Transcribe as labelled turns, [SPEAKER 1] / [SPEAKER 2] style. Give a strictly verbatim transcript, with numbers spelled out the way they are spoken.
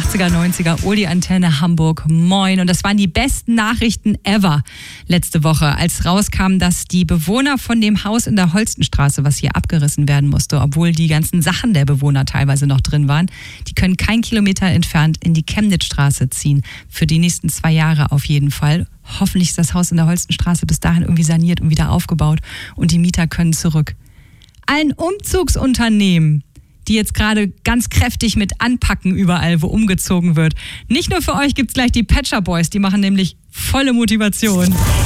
[SPEAKER 1] achtziger, neunziger, Uli Antenne Hamburg, moin. Und das waren die besten Nachrichten ever letzte Woche, als rauskam, dass die Bewohner von dem Haus in der Holstenstraße, was hier abgerissen werden musste, obwohl die ganzen Sachen der Bewohner teilweise noch drin waren, die können keinen Kilometer entfernt in die Chemnitzstraße ziehen. Für die nächsten zwei Jahre auf jeden Fall. Hoffentlich ist das Haus in der Holstenstraße bis dahin irgendwie saniert und wieder aufgebaut und die Mieter können zurück. Allen Umzugsunternehmen, die jetzt gerade ganz kräftig mit anpacken überall, wo umgezogen wird. Nicht nur für euch gibt's gleich die Pet Shop Boys, die machen nämlich volle Motivation.